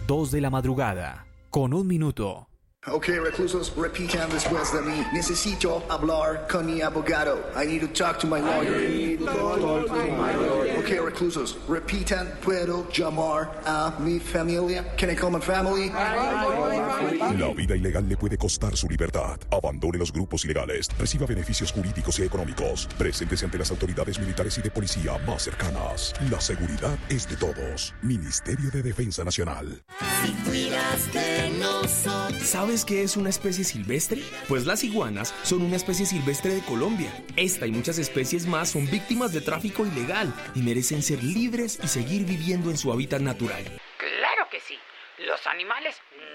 2 de la madrugada, con 1 minuto. Ok, reclusos, repitan después de mí. Necesito hablar con mi abogado. I need to talk to my lawyer. Ok, reclusos, repitan. ¿Puedo llamar a mi familia? Can I call my family? La vida ilegal le puede costar su libertad. Abandone los grupos ilegales. Reciba beneficios jurídicos y económicos. Preséntese ante las autoridades militares y de policía más cercanas. La seguridad es de todos. Ministerio de Defensa Nacional. Si cuidas de nosotros. ¿Sabes qué es una especie silvestre? Pues las iguanas son una especie silvestre de Colombia. Esta y muchas especies más son víctimas de tráfico ilegal y merecen ser libres y seguir viviendo en su hábitat natural. ¡Claro que sí! Los animales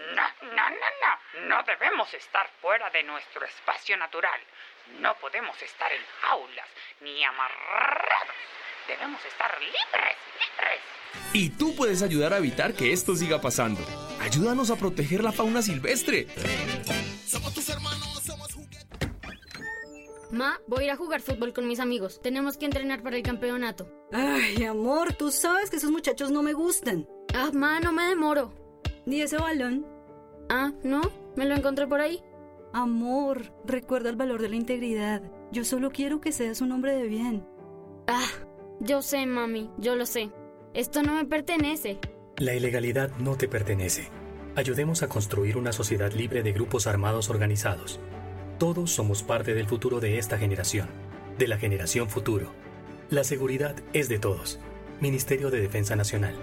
no debemos estar fuera de nuestro espacio natural. No podemos estar en jaulas ni amarrados. Debemos estar libres. Y tú puedes ayudar a evitar que esto siga pasando. Ayúdanos a proteger la fauna silvestre. Somos tus hermanos, somos juguetes. Ma, voy a ir a jugar fútbol con mis amigos. Tenemos que entrenar para el campeonato. Ay, amor, tú sabes que esos muchachos no me gustan. Ah, ma, no me demoro. ¿Ni ese balón? Ah, ¿no? ¿Me lo encontré por ahí? Amor, recuerda el valor de la integridad. Yo solo quiero que seas un hombre de bien. Ah, yo sé, mami, yo lo sé. Esto no me pertenece. La ilegalidad no te pertenece. Ayudemos a construir una sociedad libre de grupos armados organizados. Todos somos parte del futuro de esta generación, de la generación futuro. La seguridad es de todos. Ministerio de Defensa Nacional.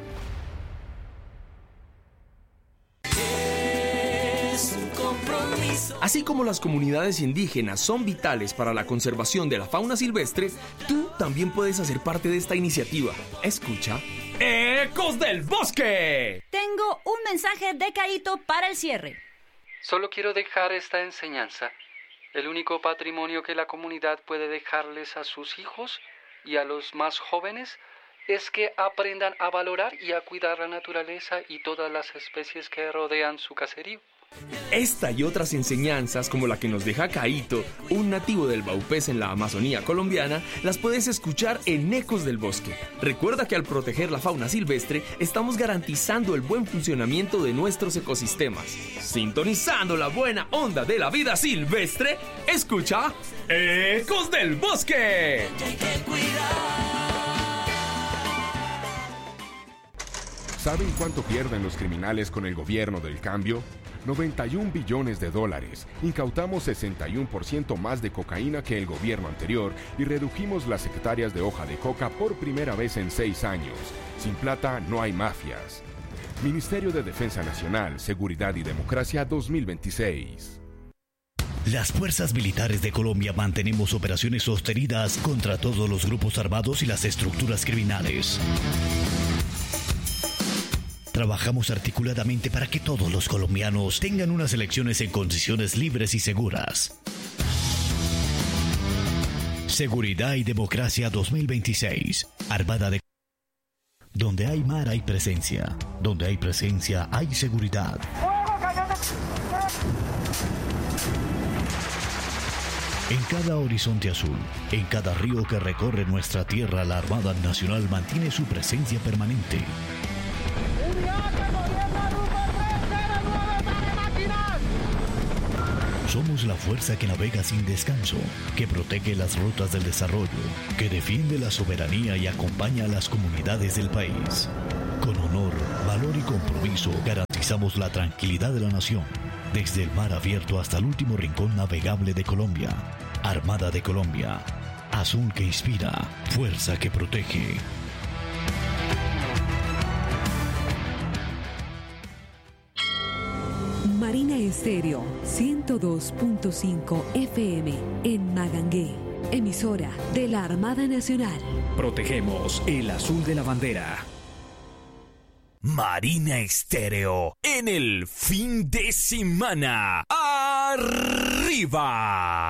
Así como las comunidades indígenas son vitales para la conservación de la fauna silvestre, tú también puedes hacer parte de esta iniciativa. Escucha. ¡Ecos del Bosque! Tengo un mensaje de Caíto para el cierre. Solo quiero dejar esta enseñanza. El único patrimonio que la comunidad puede dejarles a sus hijos y a los más jóvenes es que aprendan a valorar y a cuidar la naturaleza y todas las especies que rodean su caserío. Esta y otras enseñanzas, como la que nos deja Caíto, un nativo del Baupés en la Amazonía colombiana, las puedes escuchar en Ecos del Bosque. Recuerda que al proteger la fauna silvestre, estamos garantizando el buen funcionamiento de nuestros ecosistemas. Sintonizando la buena onda de la vida silvestre, escucha Ecos del Bosque. ¿Saben cuánto pierden los criminales con el gobierno del cambio? 91 billones de dólares. Incautamos 61% más de cocaína que el gobierno anterior y redujimos las hectáreas de hoja de coca por primera vez en 6 años. Sin plata no hay mafias. Ministerio de Defensa Nacional, Seguridad y Democracia 2026. Las fuerzas militares de Colombia mantenemos operaciones sostenidas contra todos los grupos armados y las estructuras criminales. Trabajamos articuladamente para que todos los colombianos tengan unas elecciones en condiciones libres y seguras. Seguridad y Democracia 2026. Armada de... Donde hay mar hay presencia. Donde hay presencia hay seguridad. En cada horizonte azul, en cada río que recorre nuestra tierra, la Armada Nacional mantiene su presencia permanente. Somos la fuerza que navega sin descanso, que protege las rutas del desarrollo, que defiende la soberanía y acompaña a las comunidades del país. Con honor, valor y compromiso garantizamos la tranquilidad de la nación, desde el mar abierto hasta el último rincón navegable de Colombia. Armada de Colombia, azul que inspira, fuerza que protege. Marina Estéreo 102.5 FM en Magangué, emisora de la Armada Nacional. Protegemos el azul de la bandera. Marina Estéreo en el fin de semana. ¡Arriba!